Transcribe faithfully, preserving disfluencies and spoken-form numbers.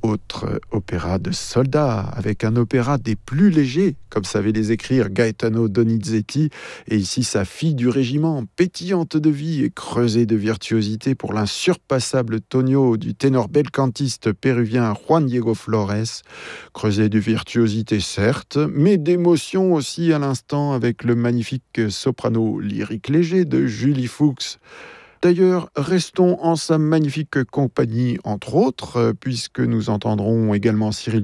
Autre opéra de soldats, avec un opéra des plus légers, comme savait les écrire Gaetano Donizetti, et ici sa fille du régiment, pétillante de vie et creusée de virtuosité pour l'insurpassable Tonio du ténor belcantiste péruvien Juan Diego Flores, creusée de virtuosité certes, mais d'émotion aussi à l'instant avec le magnifique soprano lyrique léger de Julie Fuchs. D'ailleurs, restons en sa magnifique compagnie, entre autres, puisque nous entendrons également Cyril